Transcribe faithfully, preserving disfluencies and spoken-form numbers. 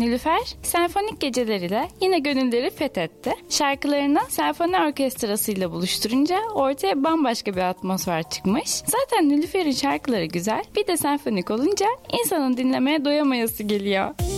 Nilüfer, senfonik geceleriyle yine gönülleri fethetti. Şarkılarını senfoni orkestrasıyla buluşturunca ortaya bambaşka bir atmosfer çıkmış. Zaten Nilüfer'in şarkıları güzel, bir de senfonik olunca insanın dinlemeye doyamayası geliyor.